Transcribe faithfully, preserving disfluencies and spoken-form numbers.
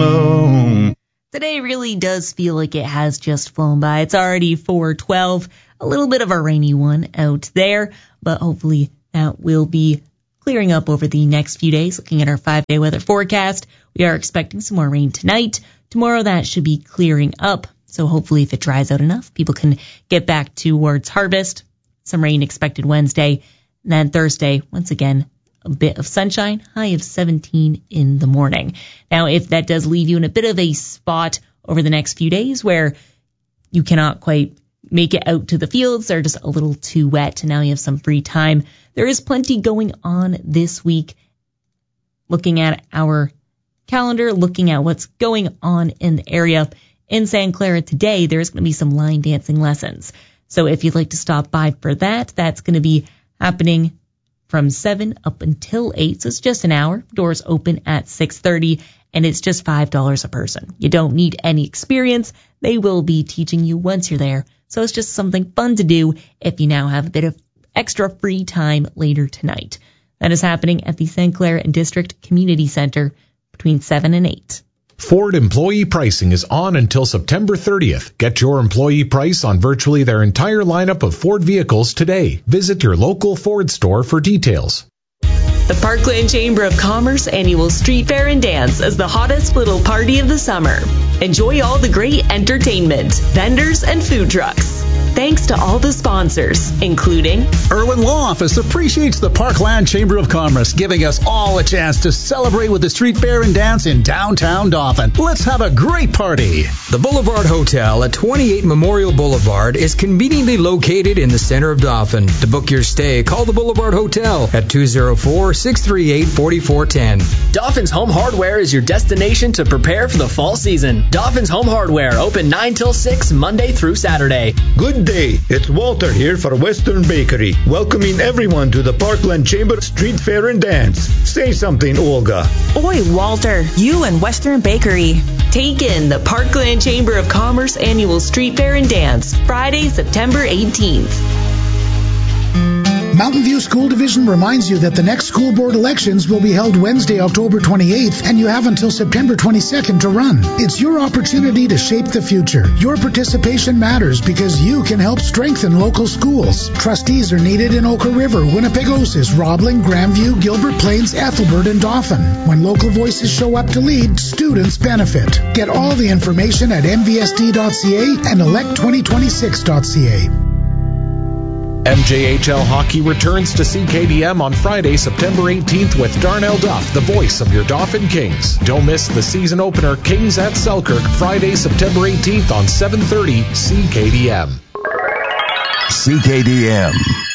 alone. Today really does feel like it has just flown by. It's already four twelve, a little bit of a rainy one out there, but hopefully that will be clearing up over the next few days. Looking at our five-day weather forecast, we are expecting some more rain tonight. Tomorrow that should be clearing up, so hopefully if it dries out enough, people can get back towards harvest. Some rain expected Wednesday, and then Thursday, once again, a bit of sunshine, high of seventeen in the morning. Now, if that does leave you in a bit of a spot over the next few days where you cannot quite make it out to the fields, they're just a little too wet, and now you have some free time, there is plenty going on this week. Looking at our calendar, looking at what's going on in the area in Saint Clara today, there's going to be some line dancing lessons. So if you'd like to stop by for that, that's going to be happening from seven up until eight. So it's just an hour. Doors open at six thirty, and it's just five dollars a person. You don't need any experience. They will be teaching you once you're there. So it's just something fun to do if you now have a bit of extra free time later tonight. That is happening at the Saint Clair and District Community Center between seven and eight. Ford employee pricing is on until September thirtieth. Get your employee price on virtually their entire lineup of Ford vehicles today. Visit your local Ford store for details. The Parkland Chamber of Commerce annual Street Fair and Dance is the hottest little party of the summer. Enjoy all the great entertainment, vendors, and food trucks. Thanks to all the sponsors, including Irwin Law Office appreciates the Parkland Chamber of Commerce giving us all a chance to celebrate with the Street Fair and Dance in downtown Dauphin. Let's have a great party. The Boulevard Hotel at twenty-eight Memorial Boulevard is conveniently located in the center of Dauphin. To book your stay, call the Boulevard Hotel at two oh four, six three eight, four four one zero. Dolphins Home Hardware is your destination to prepare for the fall season. Dolphins Home Hardware, open nine till six, Monday through Saturday. Good day. It's Walter here for Western Bakery, welcoming everyone to the Parkland Chamber Street Fair and Dance. Say something, Olga. Oi, Walter, you and Western Bakery. Take in the Parkland Chamber of Commerce annual Street Fair and Dance, Friday, September eighteenth. Mountain View School Division reminds you that the next school board elections will be held Wednesday, October twenty-eighth, and you have until September twenty-second to run. It's your opportunity to shape the future. Your participation matters because you can help strengthen local schools. Trustees are needed in Oka River, Winnipegosis, Roblin, Grandview, Gilbert Plains, Ethelbert, and Dauphin. When local voices show up to lead, students benefit. Get all the information at m v s d dot c a and elect twenty twenty-six dot c a. M J H L Hockey returns to C K D M on Friday, September eighteenth with Darnell Duff, the voice of your Dauphin Kings. Don't miss the season opener Kings at Selkirk, Friday, September eighteenth on seven thirty C K D M. C K D M.